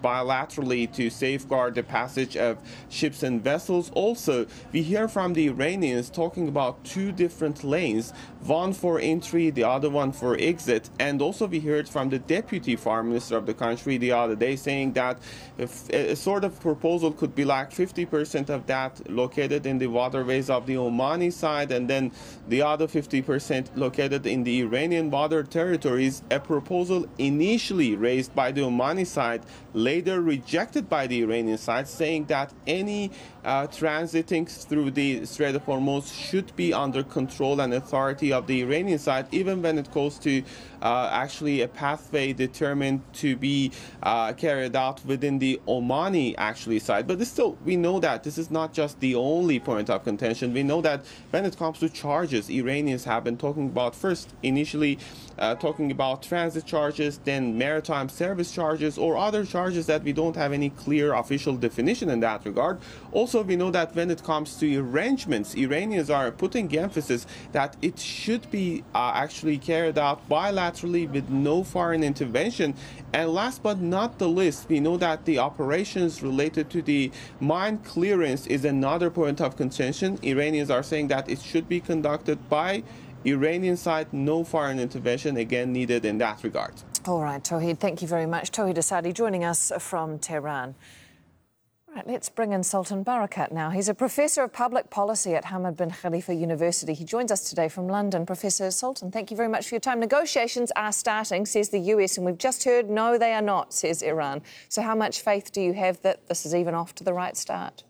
bilaterally to safeguard the passage of ships and vessels. Also, we hear from the Iranians talking about two different lanes, one for entry, the other one for exit. And also we heard from the deputy foreign minister of the country the other day saying that if a sort of proposal could be like 50% of that located in the waterways of the Omani side and then the other 50% located in the Iranian water territories, a proposal initially raised by the Omani side, later rejected by the Iranian side, saying that any transiting through the Strait of Hormuz should be under control and authority of the Iranian side, even when it goes to actually a pathway determined to be carried out within the Omani actually side. But still, we know that this is not just the only point of contention. We know that when it comes to charges, Iranians have been talking about first, initially talking about transit charges, then maritime service charges, or other charges that we don't have any clear official definition in that regard. Also, we know that when it comes to arrangements, Iranians are putting emphasis that it should be actually carried out bilaterally with no foreign intervention. And last but not the least, we know that the operations related to the mine clearance is another point of contention. Iranians are saying that it should be conducted by Iranian side, no foreign intervention again needed in that regard. All right, Tauhid, thank you very much. Tauhid Asadi joining us from Tehran. All right, let's bring in Sultan Barakat now. He's a professor of public policy at Hamad bin Khalifa University. He joins us today from London. Professor Sultan, thank you very much for your time. Negotiations are starting, says the US, and we've just heard, no, they are not, says Iran. So how much faith do you have that this is even off to the right start?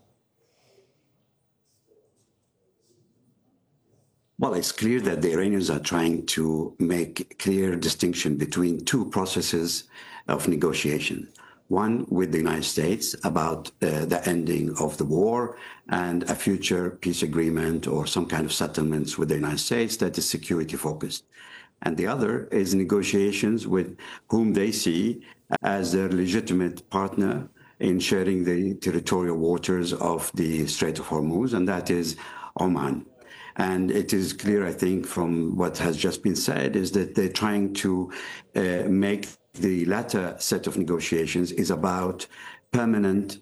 Well, it's clear that the Iranians are trying to make clear distinction between two processes of negotiation. One with the United States about the ending of the war and a future peace agreement or some kind of settlements with the United States that is security focused. And the other is negotiations with whom they see as their legitimate partner in sharing the territorial waters of the Strait of Hormuz, and that is Oman. And it is clear, I think, from what has just been said, is that they're trying to make the latter set of negotiations is about permanent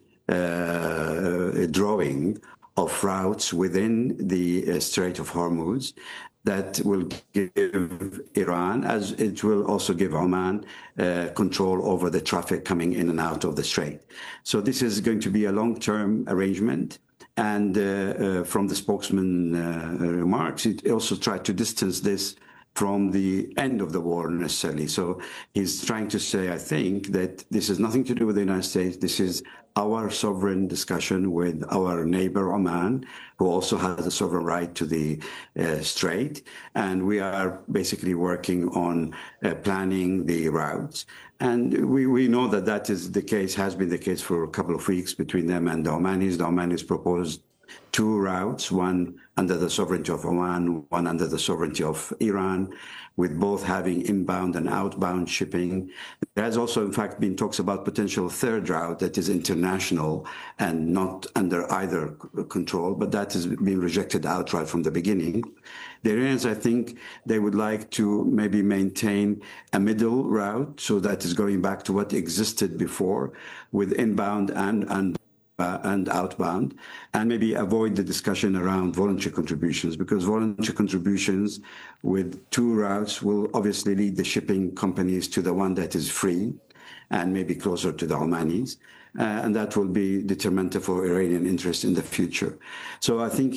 drawing of routes within the Strait of Hormuz that will give Iran, as it will also give Oman, control over the traffic coming in and out of the strait. So this is going to be a long-term arrangement. And from the spokesman remarks, it also tried to distance this from the end of the war necessarily. So he's trying to say, I think, that this has nothing to do with the United States. This is our sovereign discussion with our neighbor Oman, who also has a sovereign right to the strait. And we are basically working on planning the routes. And we know that that is the case, has been the case for a couple of weeks between them and the Omanis. The Omanis proposed two routes, one under the sovereignty of Oman, one under the sovereignty of Iran, with both having inbound and outbound shipping. There has also, in fact, been talks about potential third route that is international and not under either control, but that has been rejected outright from the beginning. The Iranians, I think, they would like to maybe maintain a middle route, so that is going back to what existed before with inbound and outbound, and maybe avoid the discussion around voluntary contributions, because voluntary contributions with two routes will obviously lead the shipping companies to the one that is free and maybe closer to the Omanis. And that will be detrimental for Iranian interest in the future. So I think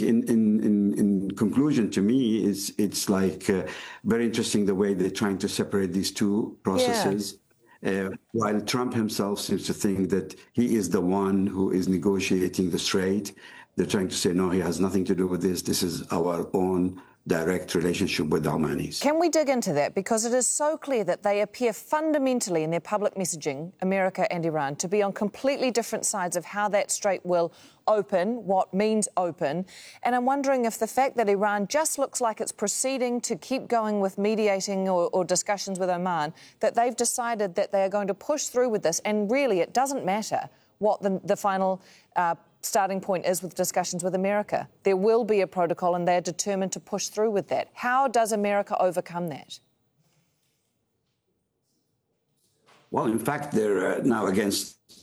in conclusion, to me, it's like very interesting the way they're trying to separate these two processes. Yeah. While Trump himself seems to think that he is the one who is negotiating the strait, they're trying to say, no, he has nothing to do with this. This is our own direct relationship with the Omanis. Can we dig into that? Because it is so clear that they appear fundamentally in their public messaging, America and Iran, to be on completely different sides of how that strait will open, what means open. And I'm wondering if the fact that Iran just looks like it's proceeding to keep going with mediating or discussions with Oman, that they've decided that they are going to push through with this, and really it doesn't matter what the final starting point is with discussions with America. There will be a protocol and they're determined to push through with that. How does America overcome that? Well, in fact, they're now against